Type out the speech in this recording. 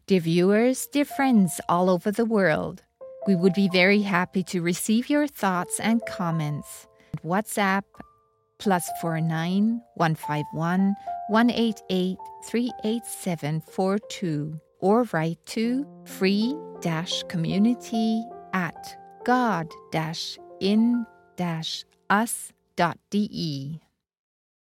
Dear viewers, dear friends all over the world, we would be very happy to receive your thoughts and comments. WhatsApp +49 151 188 38742 or write to free-community@god-in-us.de.